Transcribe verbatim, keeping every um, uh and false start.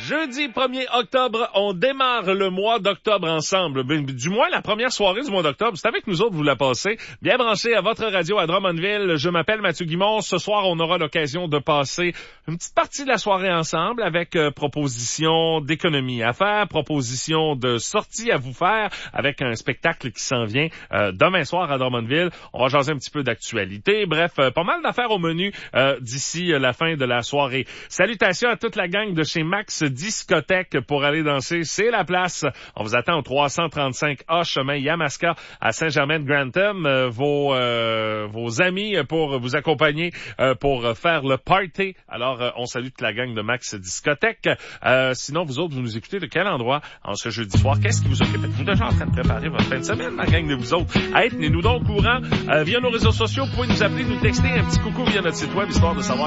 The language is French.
Jeudi premier octobre, on démarre le mois d'octobre ensemble. Du moins, la première soirée du mois d'octobre, c'est avec nous autres, vous la passez. Bien branché à votre radio à Drummondville. Je m'appelle Mathieu Guimond. Ce soir, on aura l'occasion de passer une petite partie de la soirée ensemble avec euh, proposition d'économie à faire, proposition de sortie à vous faire avec un spectacle qui s'en vient euh, demain soir à Drummondville. On va jaser un petit peu d'actualité. Bref, euh, pas mal d'affaires au menu euh, d'ici euh, la fin de la soirée. Salutations à toute la gang de chez Max Discothèque pour aller danser. C'est la place. On vous attend au trois cent trente-cinq A chemin Yamaska à Saint-Germain-de-Grantham. Euh, vos euh, vos amis pour vous accompagner euh, pour faire le party. Alors, euh, on salue toute la gang de Max Discothèque. Euh, sinon, vous autres, vous nous écoutez de quel endroit en ce jeudi soir? Qu'est-ce qui vous occupe? Êtes-vous déjà en train de préparer votre fin de semaine, la gang de vous autres? Hey, tenez-nous donc au courant euh, via nos réseaux sociaux. Vous pouvez nous appeler, nous texter un petit coucou via notre site web, histoire de savoir